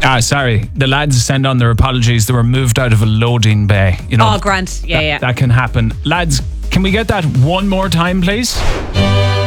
Sorry. The lads send on their apologies. They were moved out of a loading bay. Oh, Grant. Yeah. That can happen. Lads, can we get that one more time, please?